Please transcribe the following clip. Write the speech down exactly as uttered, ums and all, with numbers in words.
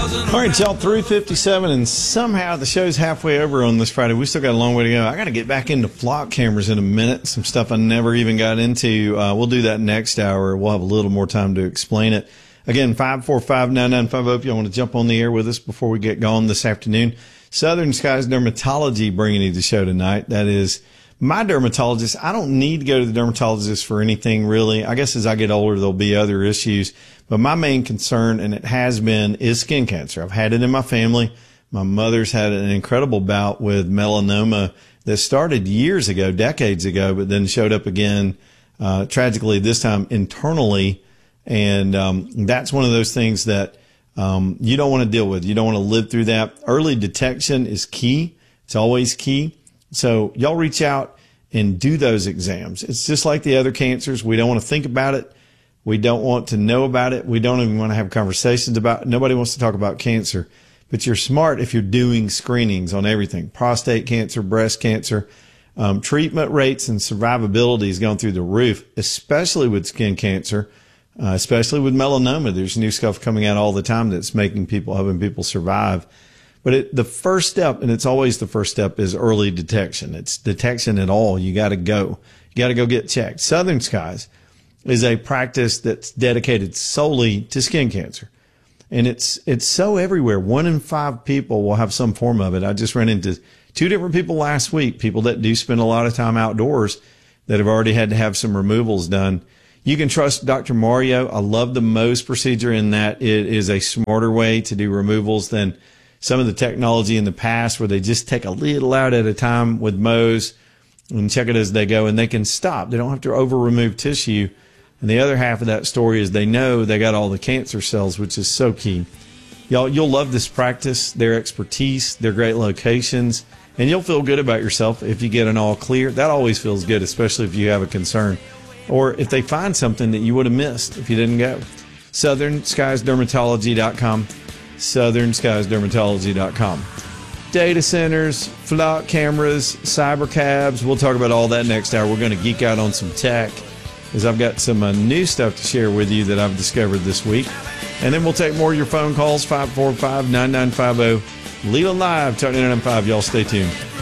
All right, y'all, three fifty-seven, and somehow the show's halfway over on this Friday. We still got a long way to go. I got to get back into flock cameras in a minute, some stuff I never even got into. Uh, we'll do that next hour. We'll have a little more time to explain it. Again, five four five, nine nine five zero if you want to jump on the air with us before we get going this afternoon. Southern Skies Dermatology bringing you the show tonight. That is my dermatologist. I don't need to go to the dermatologist for anything, really. I guess as I get older, there'll be other issues. But my main concern, and it has been, is skin cancer. I've had it in my family. My mother's had an incredible bout with melanoma that started years ago, decades ago, but then showed up again, uh, tragically this time internally. And um, that's one of those things that um, you don't want to deal with. You don't want to live through that. Early detection is key. It's always key. So y'all reach out and do those exams. It's just like the other cancers. We don't want to think about it. We don't want to know about it. We don't even want to have conversations about it. Nobody wants to talk about cancer. But you're smart if you're doing screenings on everything. Prostate cancer, breast cancer. Um, treatment rates and survivability is going through the roof, especially with skin cancer, uh, especially with melanoma. There's new stuff coming out all the time that's making people, helping people survive. But it, the first step, and it's always the first step, is early detection. It's detection at all. You got to go. You got to go get checked. Southern Skies is a practice that's dedicated solely to skin cancer. And it's it's so everywhere. One in five people will have some form of it. I just ran into two different people last week, people that do spend a lot of time outdoors that have already had to have some removals done. You can trust Doctor Mario. I love the Mohs procedure in that it is a smarter way to do removals than some of the technology in the past where they just take a little out at a time with Mohs and check it as they go, and they can stop. They don't have to over-remove tissue. And the other half of that story is they know they got all the cancer cells, which is so key. Y'all, you'll love this practice, their expertise, their great locations, and you'll feel good about yourself if you get an all clear. That always feels good, especially if you have a concern. Or if they find something that you would have missed if you didn't go. Southern Skies Dermatology dot com. Southern Skies Dermatology dot com. Data centers, flock cameras, cyber cabs. We'll talk about all that next hour. We're going to geek out on some tech, as I've got some uh, new stuff to share with you that I've discovered this week. And then we'll take more of your phone calls, five four five, nine nine five zero. Leland Live, Talk nine nine five. Y'all stay tuned.